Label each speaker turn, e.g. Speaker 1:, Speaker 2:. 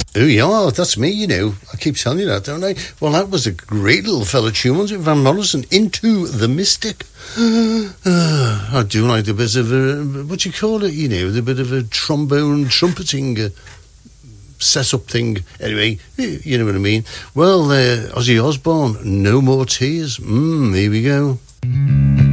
Speaker 1: Oh, yeah, that's me, you know. I keep telling you that, don't I? Well, that was a great little fella tune, wasn't it? Van Morrison, Into the Mystic. I do like the bit of a, what do you call it, you know, the bit of a trombone trumpeting set-up thing. Anyway, you know what I mean. Well, Ozzy Osbourne, No More Tears. Here we go.